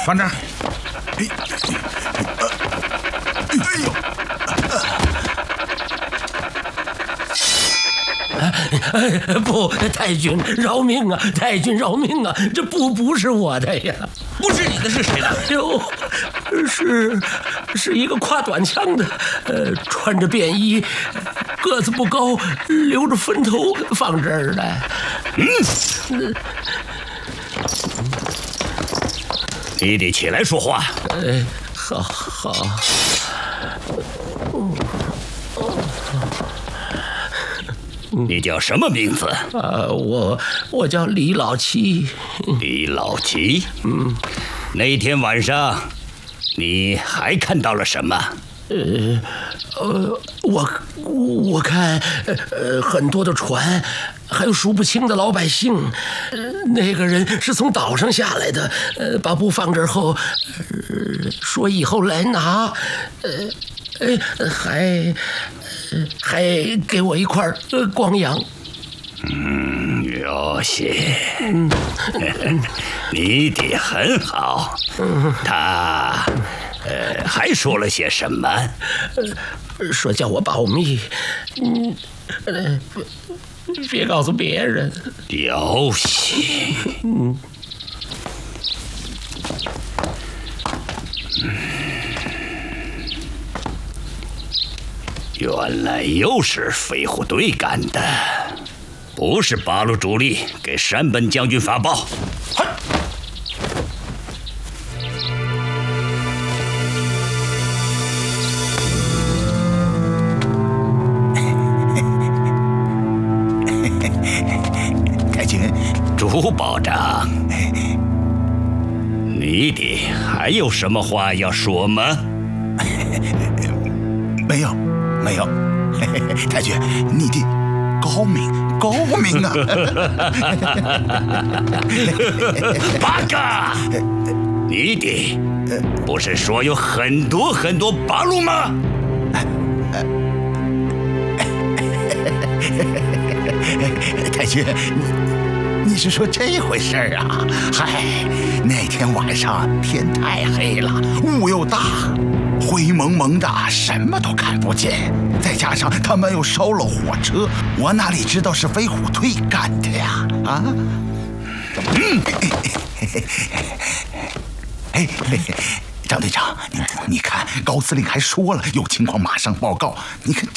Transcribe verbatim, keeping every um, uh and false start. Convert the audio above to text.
放这儿。哎， 哎呦！哎，不，太君饶命啊！太君饶命啊！这不不是我的呀， 不是你的是谁的？ 哟，是是一个挎短枪的，呃，穿着便衣，个子不高，留着分头放这儿的。 嗯，你得起来说话。 哎，好好。 你叫什么名字？ 啊，我我叫李老七。 李老七。嗯，那天晚上，你还看到了什么？ 呃呃，我我看呃很多的船，还有数不清的老百姓。呃，那个人是从岛上下来的，呃，把布放这儿后，呃，说以后来拿，呃，呃，还。还给我一块呃光洋。 嗯，有些。嗯，你得很好。嗯，他，呃，还说了些什么？ 呃，说叫我保密。嗯，呃，别告诉别人。 有些。 嗯。 嗯。原来又是飞虎队干的，不是八路主力给山本将军发报。 太君， 朱保长，你得还有什么话要说吗？ 没有。没有，嘿嘿，太君，你的高明高明啊！ 八嘎！你的不是说有很多很多八路吗？ 太君，你你是说这回事儿啊？嗨，那天晚上天太黑了，雾又大。灰蒙蒙的，什么都看不见，再加上他们又烧了火车，我哪里知道是飞虎队干的呀？啊！嗯，哎，张队长，你你看，高司令还说了，有情况马上报告。你看